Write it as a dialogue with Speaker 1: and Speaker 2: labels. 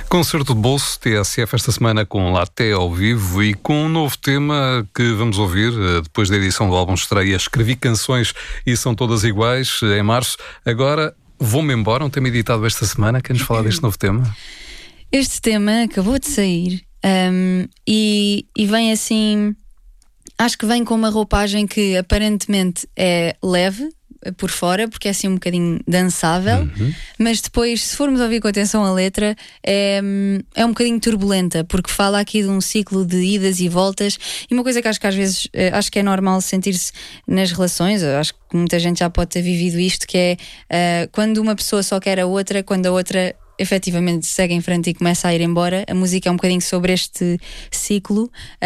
Speaker 1: Concerto de bolso TSF esta semana com Latte ao vivo e com um novo tema que vamos ouvir depois da edição do álbum estreia. Escrevi canções e são todas iguais em março. Agora vou-me embora, um tema editado esta semana. Quer-nos falar deste novo tema?
Speaker 2: Este tema acabou de sair e vem assim, acho que vem com uma roupagem que aparentemente é leve por fora, porque é assim um bocadinho dançável, mas depois, se formos ouvir com atenção a letra, é um bocadinho turbulenta, porque fala aqui de um ciclo de idas e voltas, e uma coisa que acho que às vezes acho que é normal sentir-se nas relações. Eu acho que muita gente já pode ter vivido isto, que é quando uma pessoa só quer a outra, quando a outra efetivamente segue em frente e começa a ir embora. A música é um bocadinho sobre este ciclo,